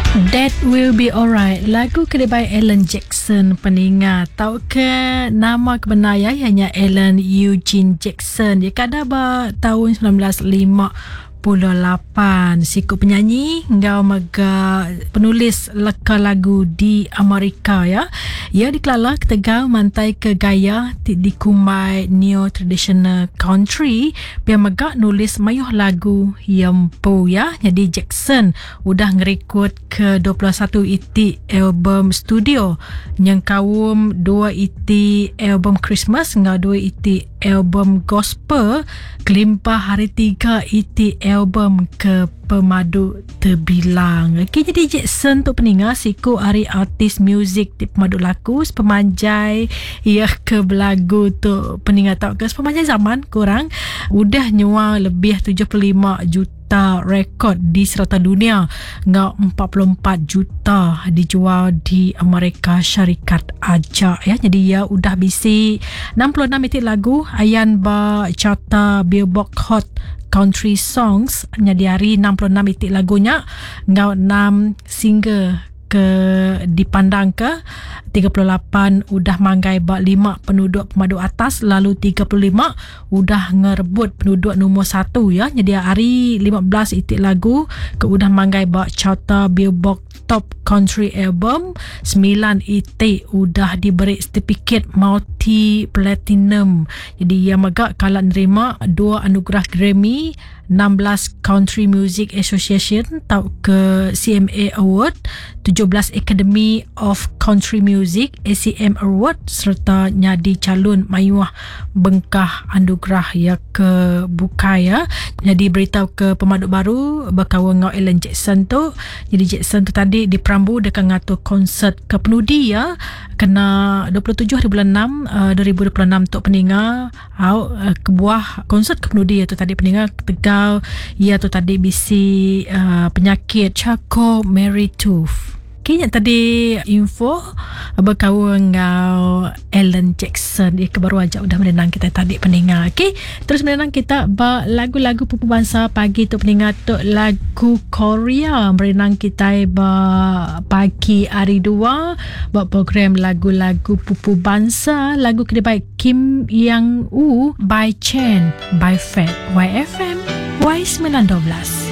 That Will Be Alright, lagu kedua Alan Jackson peningat. Tahu ke nama kebenaran hanya Alan Eugene Jackson. Dia kada tahun 1958. Siku penyanyi ngau maga penulis leka lagu di Amerika ya. Ia dikelola ketegau mantai ke gaya dikumai neo traditional country. Pia maga nulis mayuh lagu yang po ya. Jadi Jackson udah ngerekod ke 21 iti album studio. Yang kaum 2 iti album Christmas ngau 2 iti album gospel. Kelimpah hari 3 iti album ke pemadu terbilang. Okay, jadi Jackson tu peningat siku hari artis muzik di pemadu laku pemanjai ia ke belagu tu peningat tau ke pemanjai zaman kurang udah nyuang lebih 75 juta rekod di serata dunia ngau 44 juta dijual di Amerika Syarikat aja ya. Jadi ia udah bisi 66 itik lagu ayan ba carta Billboard Hot Country Songs di hari 66 itik lagunya ngau 6 single ke dipandang ke 38 udah manggai bak 5 penduduk pemadu atas, lalu 35 udah ngerebut penduduk nombor 1 ya. Jadi hari 15 itik lagu ke udah manggai bak carta Billboard Top Country Album, 9 itik udah diberi sertifikat multi platinum. Jadi ia megak kalau nerima 2 anugerah Grammy, 16 Country Music Association tau ke CMA Award, 17 Academy of Country Music ACM Award, serta nyadi calon mayuah bengkah anugerah ya ke bukaya. Jadi beritahu ke pemaduk baru berkawan dengan Alan Jackson tu. Jadi Jackson tu tadi diperambu dekat ngatur konsert ke penudi ya, kena 27 hari bulan 6 2026 tu peningat kebuah konsert ke penudi tu tadi peningat Tegal. Ia tu tadi bisi penyakit Charcot Marie Tooth. Kayaknya tadi info berkawan dengan Alan Jackson. Dia kebaru aja udah menenang kita tadi pendengar. Okay, terus menenang kita lagu-lagu pupu bangsa pagi tu pendengar tu lagu Korea. Menenang kita pagi hari 2 buat program lagu-lagu pupu bangsa. Lagu kedua Kim Yang Woo by Chen by Fat YFM Y912.